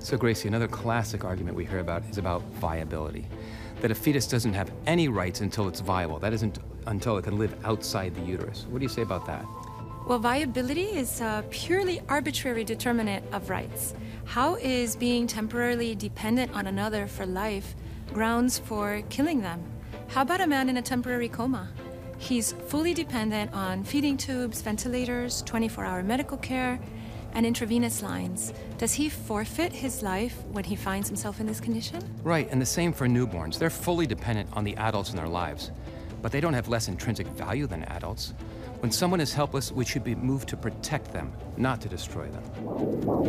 So, Gracie, another classic argument we hear about is about viability. That a fetus doesn't have any rights until it's viable. That isn't until it can live outside the uterus. What do you say about that? Well, viability is a purely arbitrary determinant of rights. How is being temporarily dependent on another for life grounds for killing them? How about a man in a temporary coma? He's fully dependent on feeding tubes, ventilators, 24-hour medical care, and intravenous lines. Does he forfeit his life when he finds himself in this condition? Right, and the same for newborns. They're fully dependent on the adults in their lives, but they don't have less intrinsic value than adults. When someone is helpless, we should be moved to protect them, not to destroy them.